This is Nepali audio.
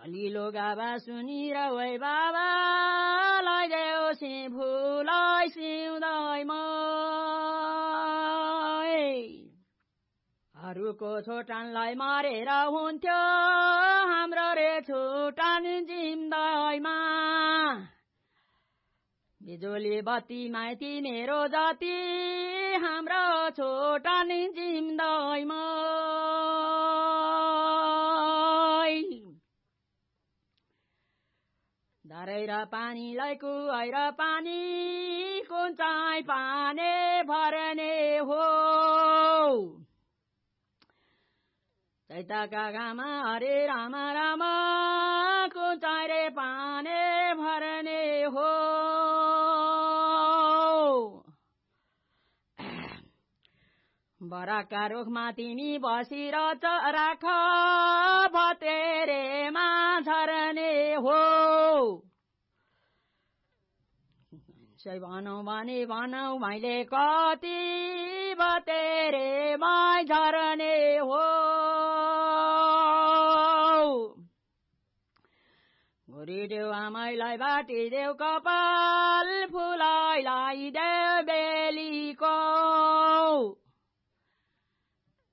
लिलो गाबा सुनिर वै बाबालाई देउसी फुलाई सिउँदैमा अरूको छोटानलाई मारेर हुन्थ्यो हाम्रो रे छोटान जिम्दैमा बिजुली बत्ती माइती मेरो जाति हाम्रो छोटान जिम्दैमा दारै र पानीलाई कुहाइ र पानी कुन चाहिँ पाने भर्ने हो चैतका घामा हरे राम राम कुन चाहिँ रे पाने भर्ने हो बराका रुखमा तिमी बसिरहछ राख भतेरेमा झर्ने हो भनौ भने भनौ मैले कति भतेरेमा झर्ने हो गोरीदेऊ आमैलाई बाटिदेऊ कपाल फुलाइलाई देऊ बेलीको